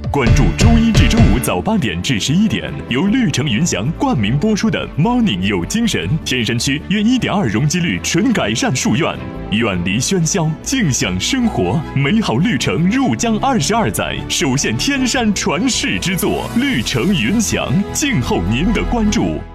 关注周一至周五早8点至11点，由绿城云翔冠名播出的 Morning 有精神。天山区约1.2容积率纯改善树院，远离喧嚣，静享生活，美好绿城入江22载，首现天山传世之作。绿城云翔，静候您的关注。